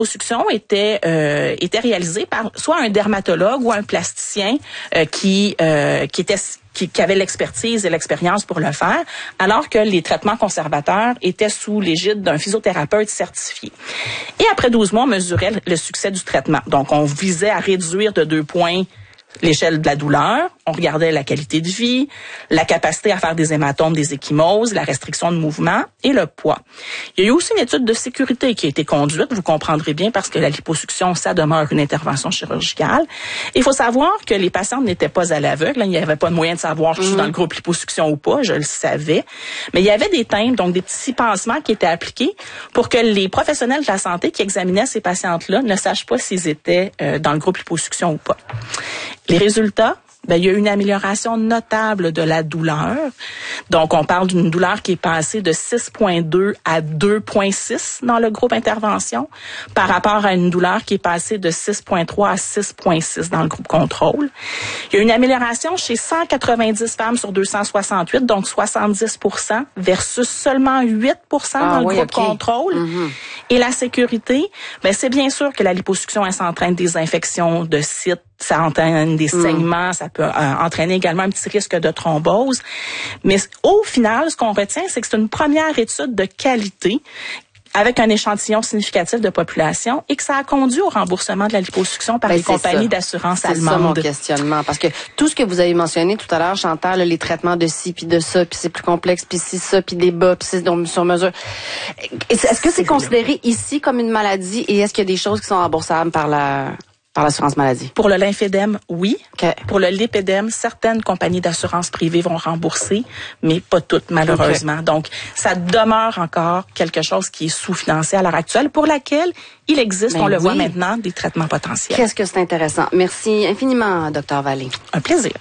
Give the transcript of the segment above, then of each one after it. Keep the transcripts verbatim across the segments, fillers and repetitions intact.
liposuction était euh, était réalisée par soit un dermatologue ou un plasticien euh, qui euh, qui était Qui, qui avait l'expertise et l'expérience pour le faire, alors que les traitements conservateurs étaient sous l'égide d'un physiothérapeute certifié. Et après douze mois, on mesurait le succès du traitement. Donc, on visait à réduire de deux points l'échelle de la douleur, on regardait la qualité de vie, la capacité à faire des hématomes, des ecchymoses, la restriction de mouvement et le poids. Il y a eu aussi une étude de sécurité qui a été conduite, vous comprendrez bien, parce que la liposuction, ça demeure une intervention chirurgicale. Il faut savoir que les patientes n'étaient pas à l'aveugle, il n'y avait pas de moyen de savoir si je suis dans le groupe liposuction ou pas, je le savais, mais il y avait des timbres, donc des petits pansements qui étaient appliqués pour que les professionnels de la santé qui examinaient ces patientes-là ne sachent pas s'ils étaient euh, dans le groupe liposuction ou pas. Les résultats, ben, il y a eu une amélioration notable de la douleur. Donc, on parle d'une douleur qui est passée de six virgule deux à deux virgule six dans le groupe intervention par rapport à une douleur qui est passée de six virgule trois à six virgule six dans le groupe contrôle. Il y a eu une amélioration chez cent quatre-vingt-dix femmes sur deux cent soixante-huit, donc soixante-dix pour cent versus seulement huit pour cent ah, dans le oui, groupe okay. contrôle. Mm-hmm. Et la sécurité, ben, c'est bien sûr que la liposuction, elle s'entraîne des infections de sites, ça entraîne des saignements, mm. ça peut euh, entraîner également un petit risque de thrombose. Mais au final, ce qu'on retient, c'est que c'est une première étude de qualité avec un échantillon significatif de population et que ça a conduit au remboursement de la liposuction par ben, les compagnies ça. d'assurance allemandes. C'est ça mon questionnement. Parce que tout ce que vous avez mentionné tout à l'heure, Chantal, là, les traitements de ci puis de ça, puis c'est plus complexe, puis ci, ça, puis des bas, puis c'est donc sur mesure. Est-ce que c'est, c'est considéré ici comme une maladie et est-ce qu'il y a des choses qui sont remboursables par la... par l'assurance maladie? Pour le lymphédème, oui. Okay. Pour le lipédème, certaines compagnies d'assurance privée vont rembourser, mais pas toutes, malheureusement. Okay. Donc, ça demeure encore quelque chose qui est sous-financé à l'heure actuelle, pour laquelle il existe, ben on le oui. voit maintenant, des traitements potentiels. Qu'est-ce que c'est intéressant. Merci infiniment, docteur Vallée. Un plaisir.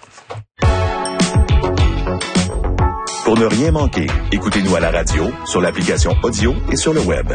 Pour ne rien manquer, écoutez-nous à la radio, sur l'application audio et sur le web.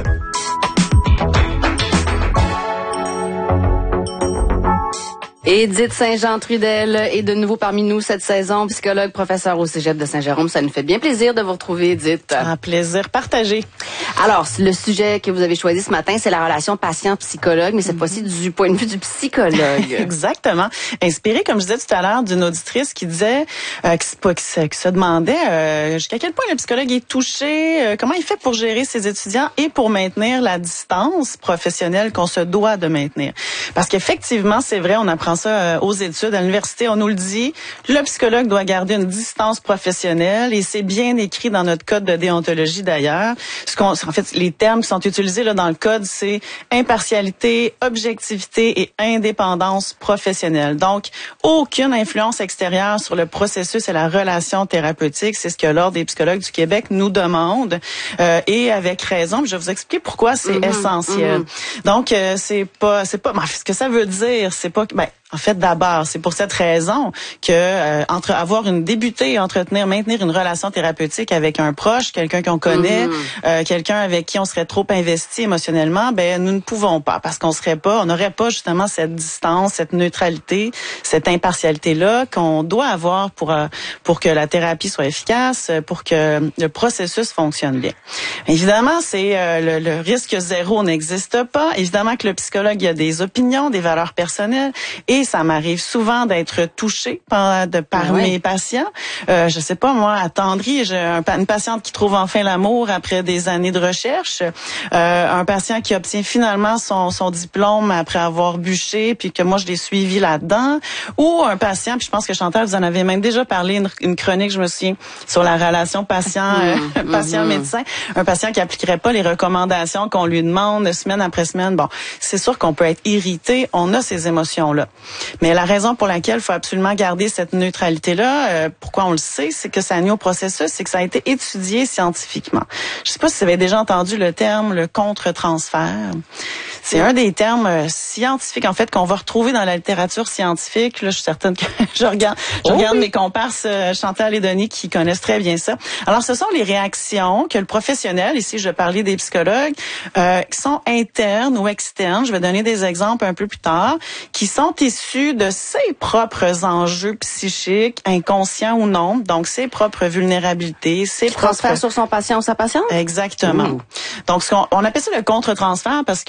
Édith Saint-Jean-Trudel est de nouveau parmi nous cette saison, psychologue, professeur au Cégep de Saint-Jérôme. Ça nous fait bien plaisir de vous retrouver, Édith. Un plaisir partagé. Alors, le sujet que vous avez choisi ce matin, c'est la relation patient-psychologue, mais cette mm-hmm. fois-ci du point de vue du psychologue. Exactement. Inspiré, comme je disais tout à l'heure, d'une auditrice qui disait, euh, qui, qui, se, qui se demandait euh, jusqu'à quel point le psychologue est touché, euh, comment il fait pour gérer ses étudiants et pour maintenir la distance professionnelle qu'on se doit de maintenir. Parce qu'effectivement, c'est vrai, on apprend ça aux études à l'université, on nous le dit, le psychologue doit garder une distance professionnelle et c'est bien écrit dans notre code de déontologie d'ailleurs. Ce qu'on, en fait, les termes qui sont utilisés là dans le code, c'est impartialité, objectivité et indépendance professionnelle. Donc, aucune influence extérieure sur le processus et la relation thérapeutique, c'est ce que l'Ordre des psychologues du Québec nous demande euh, et avec raison. Je vais vous expliquer pourquoi c'est mm-hmm, essentiel. Mm-hmm. Donc, euh, c'est pas, c'est pas, ben, ce que ça veut dire, c'est pas, ben, en fait, d'abord, c'est pour cette raison que euh, entre avoir une débutée et entretenir, maintenir une relation thérapeutique avec un proche, quelqu'un qu'on connaît, mm-hmm. euh, quelqu'un avec qui on serait trop investi émotionnellement, ben nous ne pouvons pas parce qu'on serait pas, on n'aurait pas justement cette distance, cette neutralité, cette impartialité là qu'on doit avoir pour euh, pour que la thérapie soit efficace, pour que le processus fonctionne bien. Évidemment, c'est euh, le, le risque zéro n'existe pas. Évidemment que le psychologue il a des opinions, des valeurs personnelles et ça m'arrive souvent d'être touchée par, de, par oui. mes patients. Euh, je sais pas, moi, attendrie, j'ai un, une patiente qui trouve enfin l'amour après des années de recherche. Euh, un patient qui obtient finalement son, son diplôme après avoir bûché, puis que moi, je l'ai suivi là-dedans. Ou un patient, puis je pense que Chantal, vous en avez même déjà parlé, une, une chronique, je me souviens, sur la relation patient, euh, mmh, patient-médecin. Mmh. Un patient qui appliquerait pas les recommandations qu'on lui demande semaine après semaine. Bon, c'est sûr qu'on peut être irrité. On a ces émotions-là. Mais la raison pour laquelle il faut absolument garder cette neutralité-là, euh, pourquoi on le sait, c'est que ça nuit au processus, c'est que ça a été étudié scientifiquement. Je sais pas si vous avez déjà entendu le terme le contre-transfert. C'est un des termes euh, scientifiques, en fait, qu'on va retrouver dans la littérature scientifique. Là, je suis certaine que je regarde, je oh regarde oui. mes comparses euh, Chantal et Denis qui connaissent très bien ça. Alors, ce sont les réactions que le professionnel, ici je vais parler des psychologues, euh, qui sont internes ou externes, je vais donner des exemples un peu plus tard, qui sont issus de ses propres enjeux psychiques, inconscients ou non, donc ses propres vulnérabilités, ses propres... Transfert sur son patient ou sa patiente? Exactement. Mmh. Donc, ce qu'on, on appelle ça le contre-transfert parce que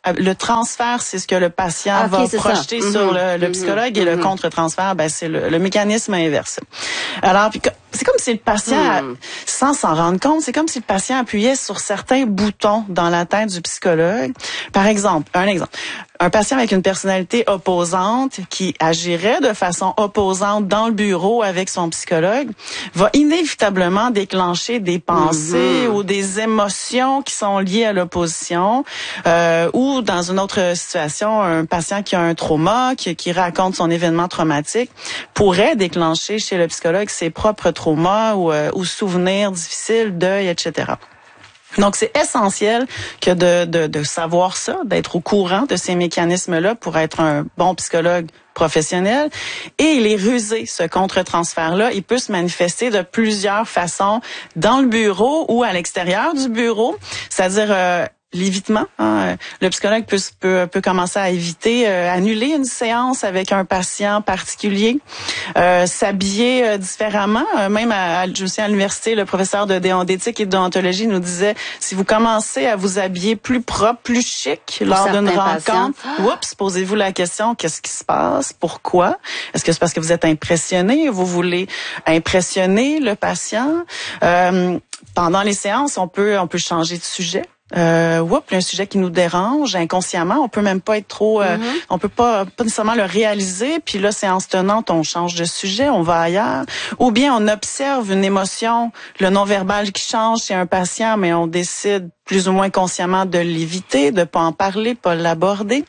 le transfert, c'est ce que le patient ah, okay, va projeter ça. sur mm-hmm. le, le psychologue mm-hmm. et le contre-transfert, ben c'est le, le mécanisme inverse. Alors, puis c'est comme si le patient, mm. sans s'en rendre compte, c'est comme si le patient appuyait sur certains boutons dans la tête du psychologue. Par exemple, un exemple. Un patient avec une personnalité opposante qui agirait de façon opposante dans le bureau avec son psychologue va inévitablement déclencher des pensées mm-hmm. ou des émotions qui sont liées à l'opposition. Euh, ou dans une autre situation, un patient qui a un trauma, qui, qui raconte son événement traumatique, pourrait déclencher chez le psychologue ses propres traumas ou, euh, ou souvenirs difficiles, deuil, et cetera. Donc, c'est essentiel que de, de, de savoir ça, d'être au courant de ces mécanismes-là pour être un bon psychologue professionnel. Et il est rusé, ce contre-transfert-là. Il peut se manifester de plusieurs façons dans le bureau ou à l'extérieur du bureau, c'est-à-dire euh, l'évitement. Hein. Le psychologue peut, peut, peut commencer à éviter, euh, annuler une séance avec un patient particulier, euh, s'habiller euh, différemment. Euh, même à, à, je sais, à l'université, le professeur de déontologie et de déontologie nous disait, si vous commencez à vous habiller plus propre, plus chic lors d'une rencontre, oups, posez-vous la question, qu'est-ce qui se passe? Pourquoi? Est-ce que c'est parce que vous êtes impressionné? Vous voulez impressionner le patient? Euh, pendant les séances, on peut, on peut changer de sujet. Euh, oups, il y a un sujet qui nous dérange inconsciemment, on peut même pas être trop, euh, mm-hmm. on peut pas, pas nécessairement le réaliser, puis là, séance tenante, on change de sujet, on va ailleurs, ou bien on observe une émotion, le non-verbal qui change chez un patient, mais on décide plus ou moins consciemment de l'éviter, de pas en parler, pas l'aborder.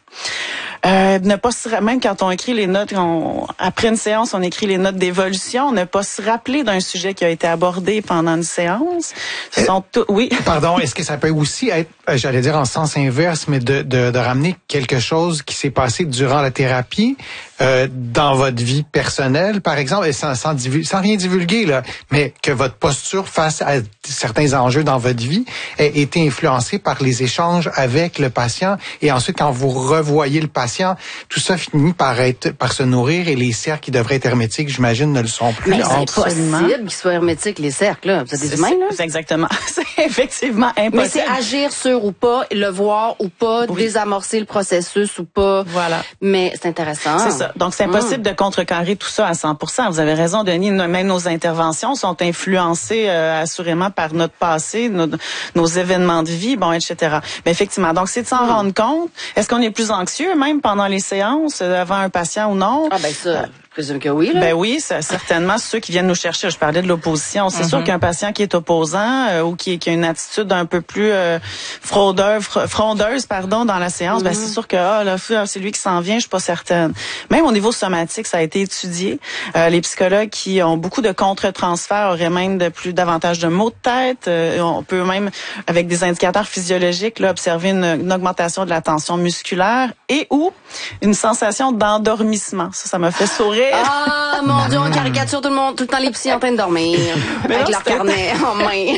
Euh, ne pas se, même quand on écrit les notes, on, après une séance, on écrit les notes d'évolution, ne pas se rappeler d'un sujet qui a été abordé pendant une séance. Ce sont tout, oui. Pardon, est-ce que ça peut aussi être, j'allais dire en sens inverse, mais de, de, de ramener quelque chose qui s'est passé durant la thérapie euh, dans votre vie personnelle, par exemple, et sans, sans, sans rien divulguer, là, mais que votre posture face à certains enjeux dans votre vie ait été influencée par les échanges avec le patient, et ensuite quand vous revoyez le patient, tout ça finit par être, par se nourrir, et les cercles qui devraient être hermétiques, j'imagine, ne le sont plus. Mais c'est possible qu'ils soient hermétiques, les cercles, là. C'est des humains, là. C'est exactement. C'est effectivement impossible. Mais c'est agir sur ou pas, le voir ou pas, oui. désamorcer le processus ou pas. Voilà. Mais c'est intéressant. C'est ça. Donc, c'est impossible mmh. de contrecarrer tout ça à cent pour cent. Vous avez raison, Denis. Même nos interventions sont influencées euh, assurément par notre passé, nos, nos événements de vie, bon, et cetera. Mais effectivement, donc c'est de s'en mmh. rendre compte. Est-ce qu'on est plus anxieux même pendant les séances, avant un patient ou non? Ah ben ça... Euh, Je présume que oui, là. Ben oui, ça, certainement, ceux qui viennent nous chercher. Je parlais de l'opposition. C'est mm-hmm. sûr qu'un patient qui est opposant euh, ou qui, qui a une attitude un peu plus euh, fraudeur, frondeuse, pardon, dans la séance, mm-hmm. ben c'est sûr que ah, là, c'est lui qui s'en vient. Je suis pas certaine. Même au niveau somatique, ça a été étudié. Euh, les psychologues qui ont beaucoup de contre-transferts auraient même de plus davantage de maux de tête. Euh, on peut même, avec des indicateurs physiologiques, là, observer une, une augmentation de la tension musculaire et ou une sensation d'endormissement. Ça, ça m'a fait sourire. Ah, mon Dieu, on caricature tout le monde, tout le temps les psys en train de dormir. Mais avec leur carnet en main.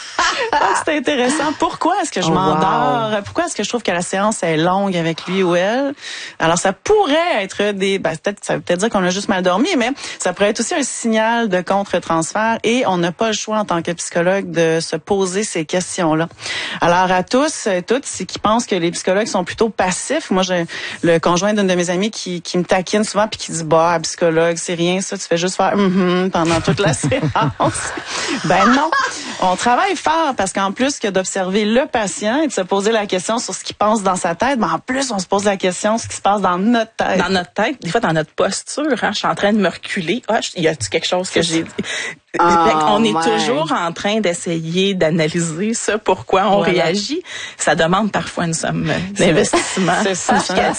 C'est intéressant. Pourquoi est-ce que je oh, m'endors? Wow. Pourquoi est-ce que je trouve que la séance est longue avec lui ou elle? Alors, ça pourrait être des... Ben, peut-être, ça veut peut-être dire qu'on a juste mal dormi, mais ça pourrait être aussi un signal de contre-transfert et on n'a pas le choix en tant que psychologue de se poser ces questions-là. Alors, à tous et toutes, c'est qui pensent que les psychologues sont plutôt passifs. Moi, j'ai le conjoint d'une de mes amies qui, qui me taquine souvent puis qui dit, bah, psychologue, c'est rien, ça, tu fais juste faire mm-hmm pendant toute la séance. Ben non, on travaille fort parce qu'en plus que d'observer le patient et de se poser la question sur ce qu'il pense dans sa tête, ben en plus, on se pose la question sur ce qui se passe dans notre tête. Dans notre tête, des fois dans notre posture, hein, je suis en train de me reculer. Ah, y a-t-il quelque chose que j'ai dit? Oh, on est ouais. toujours en train d'essayer d'analyser ça, pourquoi on voilà. réagit. Ça demande parfois une somme d'investissement. C'est ça.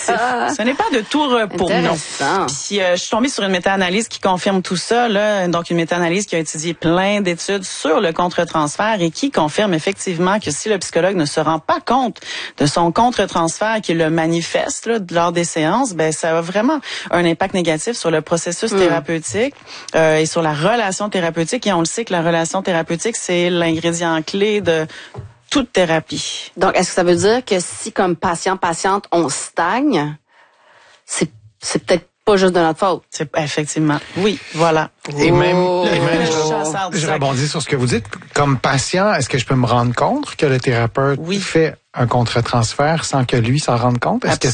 Ce n'est pas de tout repos, non. Puis euh, je suis tombée sur une méta-analyse qui confirme tout ça, là. Donc une méta-analyse qui a étudié plein d'études sur le contre-transfert et qui confirme effectivement que si le psychologue ne se rend pas compte de son contre-transfert, qu'il le manifeste là, lors des séances, ben ça a vraiment un impact négatif sur le processus mm. thérapeutique euh, et sur la relation thérapeutique. Et on le sait que la relation thérapeutique, c'est l'ingrédient clé de toute thérapie. Donc, est-ce que ça veut dire que si, comme patient-patiente, on stagne, c'est, c'est peut-être pas juste de notre faute? C'est effectivement. Oui, voilà. Et même, et même je, je rebondis sur ce que vous dites. Comme patient, est-ce que je peux me rendre compte que le thérapeute oui. fait un contre-transfert sans que lui s'en rende compte? Est-ce que